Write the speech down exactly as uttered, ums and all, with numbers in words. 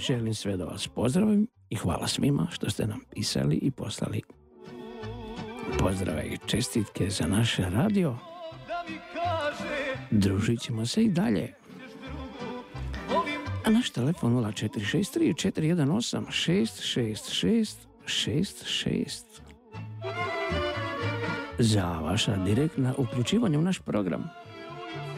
želim sve da vas pozdravim i hvala svima što ste nam pisali i poslali pozdrave i čestitke za naš radio. Družit ćemo se i dalje. A naš telefon nula četiri šest tri četiri jedan osam šest šest šest šest šest za vaša direktna uključivanja u naš program.